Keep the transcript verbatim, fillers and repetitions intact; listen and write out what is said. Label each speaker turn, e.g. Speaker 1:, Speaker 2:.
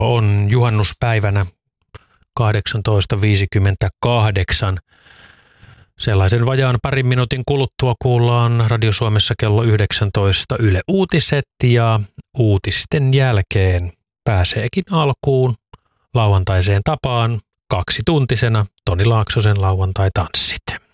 Speaker 1: on juhannuspäivänä kahdeksantoista viisikymmentäkahdeksan. Sellaisen vajaan parin minuutin kuluttua kuullaan Radio Suomessa kello yhdeksäntoista Yle Uutiset ja uutisten jälkeen pääseekin alkuun lauantaiseen tapaan kaksituntisena Toni Laaksosen lauantai-tanssit.